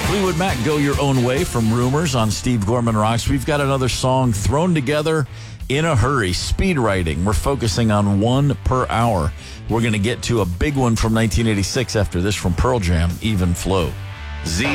Fleetwood Mac, Go Your Own Way from Rumors on Steve Gorman Rocks. We've got another song thrown together in a hurry. Speed writing. We're focusing on one per hour. We're going to get to a big one from 1986 after this from Pearl Jam, Even Flow. Z.